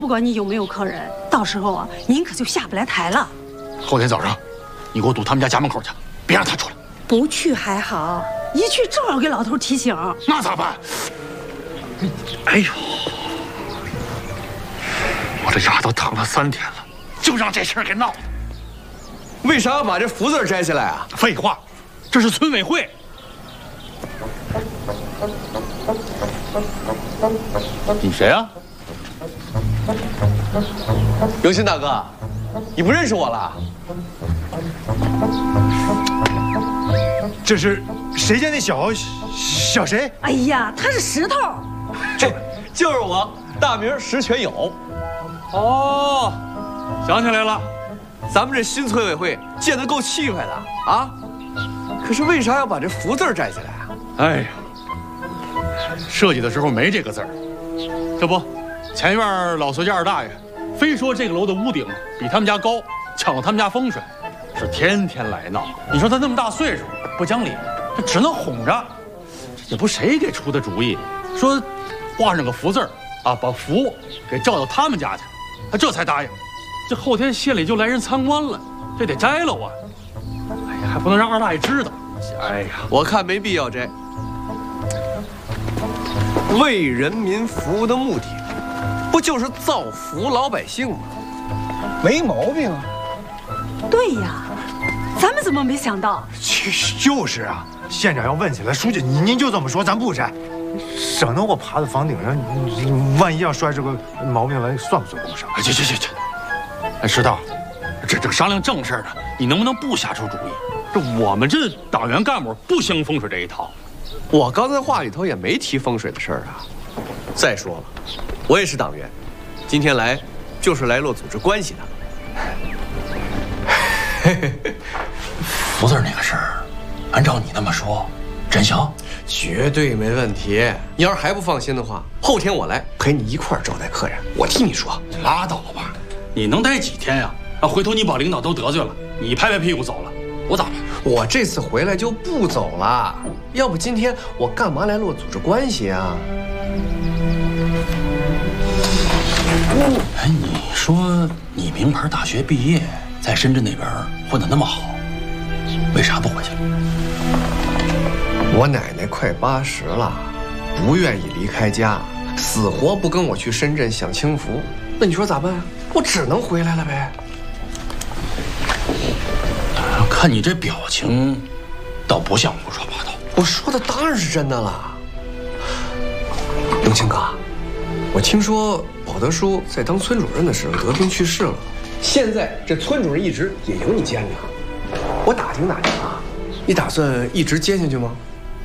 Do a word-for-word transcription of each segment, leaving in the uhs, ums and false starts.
不管你有没有客人，到时候啊，您可就下不来台了。 后天早上，你给我堵他们家家门口去，别让他出来。 不去还好，一去正好给老头提醒。 那咋办？哎呦，我这牙都疼了三天了，就让这事儿给闹的。 为啥要把这福字摘下来啊？ 废话，这是村委会。你谁啊？ 永新大哥，你不认识我了？ 这是谁家那小小谁？ 哎呀，他是石头。 这就是我，大名石全友。 哦，想起来了， 咱们这新村委会建得够气派的啊！可是为啥要把这福字摘下来啊？ 哎呀，设计的时候没这个字儿，这不，前院老随家二大爷非说这个楼的屋顶比他们家高，抢了他们家风水，是天天来闹。你说他那么大岁数，不讲理，他只能哄着。这也不谁给出的主意，说画上个福字儿啊，把福给照到他们家去，他这才答应。这后天县里就来人参观了，这得摘了啊！哎呀，还不能让二大爷知道。哎呀， 我看没必要摘。为人民服务的目的，不就是造福老百姓吗？ 没毛病啊。 对呀，咱们怎么没想到？ 就是啊，县长要问起来，书记您您就这么说，咱不摘，省得我爬在房顶上，万一要摔出个毛病来，算不算工伤？ 哎，去去去去！哎，石头，这这商量正事呢，你能不能不瞎出主意？这我们这党员干部不兴风水这一套。 我刚才话里头也没提风水的事儿啊。再说了，我也是党员，今天来就是来落组织关系的。 福字那个事儿，按照你那么说，真行？ 绝对没问题。你要是还不放心的话，后天我来陪你一块儿招待客人。我替你说。 拉倒吧，你能待几天呀？啊，回头你把领导都得罪了，你拍拍屁股走了，我咋办？ 我这次回来就不走了，要不今天我干嘛来落组织关系啊？ 哎，你说你名牌大学毕业，在深圳那边混得那么好，为啥不回去了？ 我奶奶快八十了，不愿意离开家，死活不跟我去深圳享清福。那你说咋办啊？我只能回来了呗。 看你这表情，倒不像胡说八道。 我说的当然是真的了。永清哥，我听说保德叔在当村主任的时候得病去世了，现在这村主任一职也由你兼了。我打听打听啊，你打算一直接下去吗？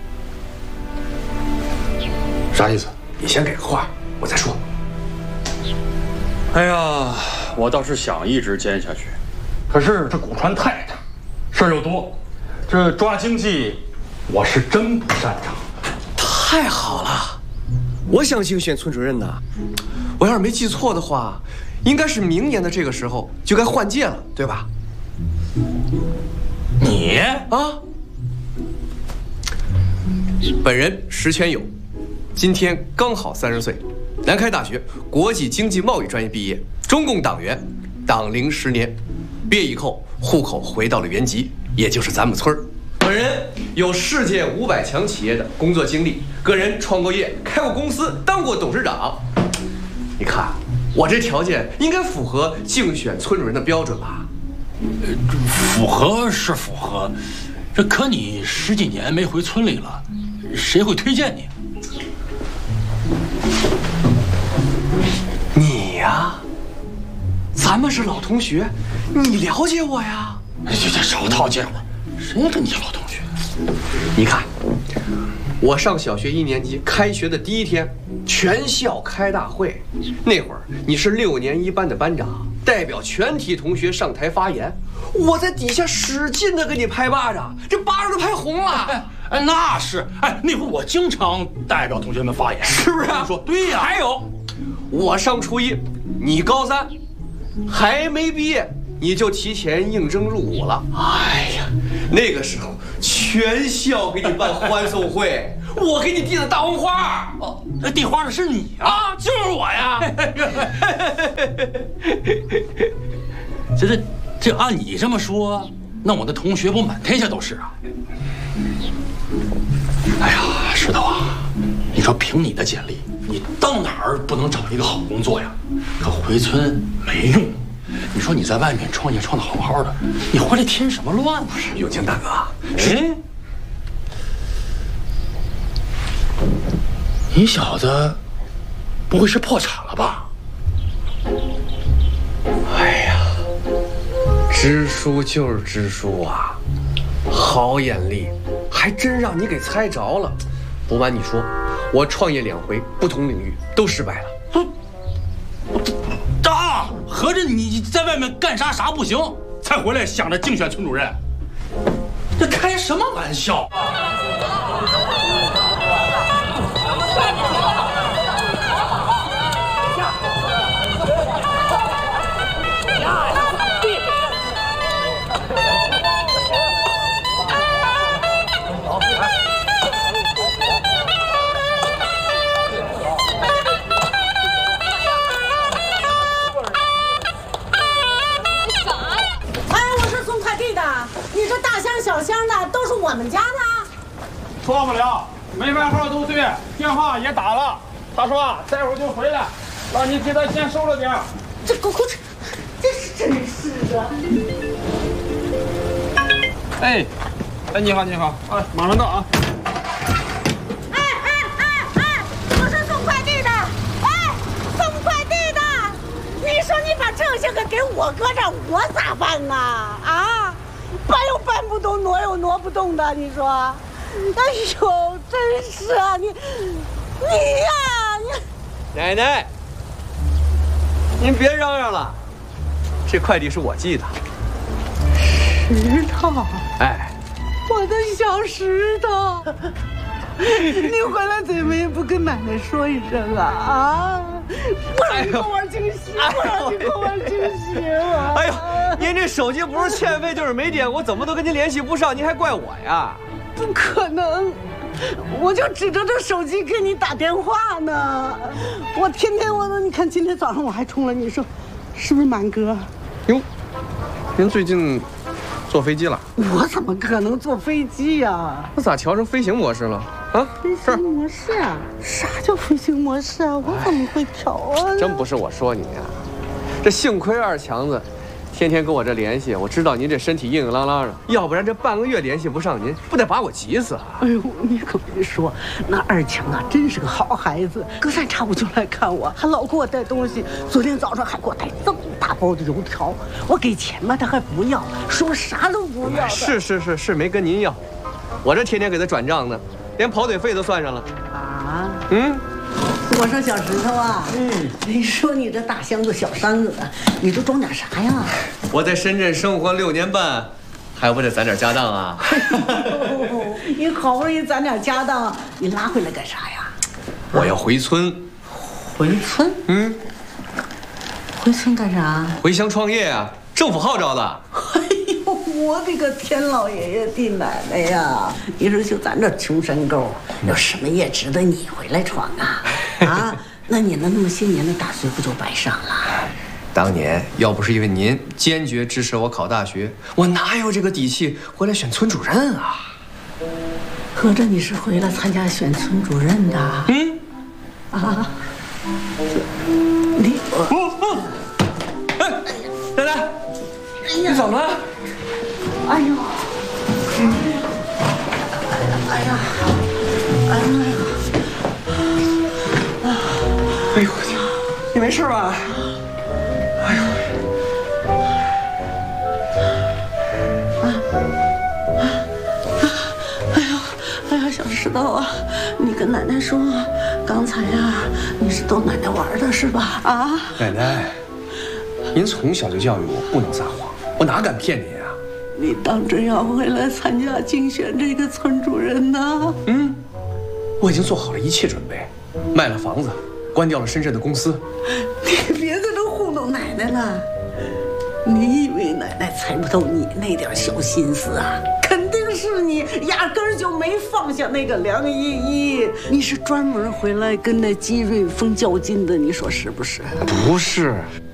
啥意思？ 你先给个话，我再说。 哎呀，我倒是想一直兼下去，可是这古川太太事儿又多，这抓经济我是真不擅长。 太好了，我想竞选村主任呢。我要是没记错的话，应该是明年的这个时候就该换届了，对吧？ 你啊，本人石全友，今天刚好三十岁，南开大学国际经济贸易专业毕业，中共党员，党龄十年。毕业以后，户口回到了原籍，也就是咱们村儿。本人有世界五百强企业的工作经历，个人创过业，开过公司，当过董事长。你看，我这条件应该符合竞选村主任的标准吧？ 呃，符合是符合，这可你十几年没回村里了，谁会推荐你？ 你呀，咱们是老同学，你了解我呀？ 这这少套近乎，谁跟你老同学？ 你看，我上小学一年级开学的第一天，全校开大会，那会儿你是六年一班的班长，代表全体同学上台发言，我在底下使劲的给你拍巴掌，这巴掌都拍红了。 哎，哎那是，哎，那会儿我经常代表同学们发言， 是不是啊？ 说对呀。 还有，我上初一，你高三，还没毕业。你就提前应征入伍了。哎呀，那个时候全校给你办欢送会， 我给你递的大红花。 哦，那递花的是你啊？ 啊，就是我呀！ 这这这按你这么说，那我的同学不满天下都是啊？哎呀，石头啊，你说凭你的简历，你到哪儿不能找一个好工作呀？可回村没用。你说你在外面创业创得好好的，你回来添什么乱呢？ 永清大哥， 哎，你小子不会是破产了吧？ 哎呀，支书就是支书啊，好眼力，还真让你给猜着了。不瞒你说，我创业两回，不同领域都失败了。 大，合着你在外面干啥啥不行，才回来想着竞选村主任？这开什么玩笑啊！ 小箱的都是我们家的， 错不了，门牌号都对，电话也打了。他说啊，待会儿就回来，让你给他先收了点。 这狗狗这，这是真是的。 哎，哎，你好，你好，哎，马上到啊。 哎哎哎哎，我是送快递的，哎，送快递的，你说你把这些个给我搁这儿，我咋办啊？啊？搬又搬不动，挪又挪不动的，你说？哎呦，真是啊，你，你呀，你奶奶，您别嚷嚷了，这快递是我寄的。 石头， 哎， 我的小石头，你回来怎么也不跟奶奶说一声啊？啊！不让你给我玩惊喜，不让你给我玩惊喜了。 哎呦，您这手机不是欠费就是没电，我怎么都跟您联系不上，您还怪我呀？ 不可能，我就指着这手机给你打电话呢。我天天我都，你看今天早上我还冲了你说，是不是满哥？ 哟，您最近坐飞机了？ 我怎么可能坐飞机呀？ 我咋调成飞行模式了？啊， 飞行模式啊？啥叫飞行模式啊？我怎么会调啊？ 真不是我说你呀，这幸亏二强子天天跟我这联系，我知道您这身体硬硬朗朗的，要不然这半个月联系不上您，不得把我急死啊！ 哎呦，你可别说，那二强啊，真是个好孩子，隔三差五就来看我，还老给我带东西。昨天早上还给我带这么大包的油条，我给钱嘛，他还不要，说啥都不要的。 是是是是，没跟您要，我这天天给他转账呢，连跑腿费都算上了。 啊？ 嗯。 我说小石头啊，嗯，你说你这大箱子小山子，你都装点啥呀？ 我在深圳生活六年半，还不得攒点家当啊？ 你好不容易攒点家当，你拉回来干啥呀？ 我要回村。 回村？ 嗯。 回村干啥？ 回乡创业啊，政府号召的。 哎呦，我的个天老爷爷地奶奶呀！你说就咱这穷山沟，有什么业值得你回来闯啊？啊，那你那那么些年的大学不就白上了？ 当年要不是因为您坚决支持我考大学，我哪有这个底气回来选村主任啊？ 合着你是回来参加选村主任的？ 嗯， 啊，你我，哎，奶奶，你怎么了？ 哎呦，哎呀，哎呀！ 哎呦我去，你没事吧？哎呦， 哎呦，哎呀，小石头啊，你跟奶奶说，刚才呀，你是逗奶奶玩的是吧？啊， 奶奶，您从小就教育我不能撒谎，我哪敢骗您啊？ 你当真要回来参加竞选这个村主任呢？ 嗯，我已经做好了一切准备，卖了房子。关掉了深圳的公司， 你别在这糊弄奶奶了。你以为奶奶猜不透你那点小心思啊？肯定是你压根儿就没放下那个梁依依，你是专门回来跟那姬瑞峰较劲的，你说是不是？ 不是，